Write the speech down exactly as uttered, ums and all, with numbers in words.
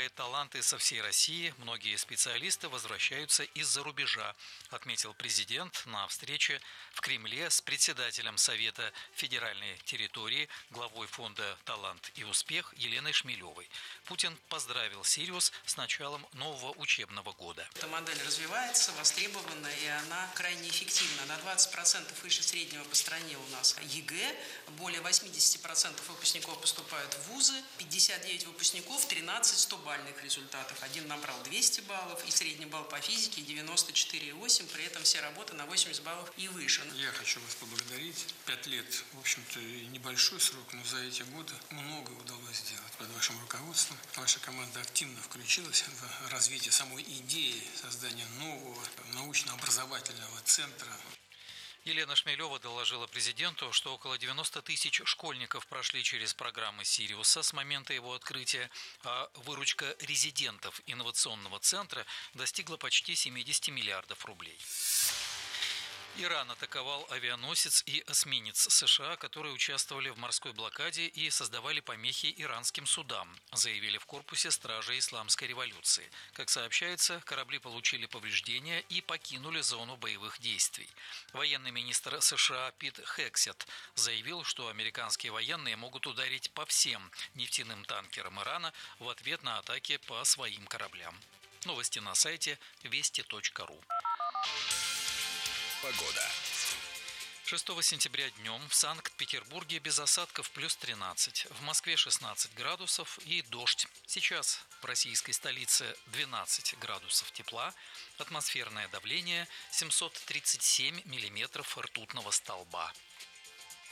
привлекает таланты со всей России, многие специалисты возвращаются из-за рубежа, отметил президент на встрече в Кремле с председателем Совета федеральной территории, главой фонда «Талант и успех» Еленой Шмелевой. Путин поздравил «Сириус» с началом нового учебного года. Эта модель развивается, востребована, и она крайне эффективна. На двадцать процентов выше среднего по стране у нас ЕГЭ, более восемьдесят процентов выпускников поступают в вузы, пятьдесят девять выпускников, тринадцать стобальных результатов. Один набрал двести баллов, и средний балл по физике девяносто четыре и восемь, при этом все работы на восемьдесят баллов и выше. Я хочу вас поблагодарить. Пять лет, в общем-то, небольшой срок, но за эти годы многое удалось сделать под вашим руководством. Ваша команда активно включилась в развитие самой идеи создания нового научно-образовательного центра. Елена Шмелева доложила президенту, что около девяноста тысяч школьников прошли через программы «Сириуса» с момента его открытия, а выручка резидентов инновационного центра достигла почти семидесяти миллиардов рублей. Иран атаковал авианосец и эсминец США, которые участвовали в морской блокаде и создавали помехи иранским судам, заявили в корпусе Стражи Исламской революции. Как сообщается, корабли получили повреждения и покинули зону боевых действий. Военный министр США Пит Хексет заявил, что американские военные могут ударить по всем нефтяным танкерам Ирана в ответ на атаки по своим кораблям. Новости на сайте вести точка ру. Погода. шестого сентября днем в Санкт-Петербурге без осадков плюс тринадцать, в Москве шестнадцать градусов и дождь. Сейчас в российской столице двенадцать градусов тепла, атмосферное давление семьсот тридцать семь миллиметров ртутного столба.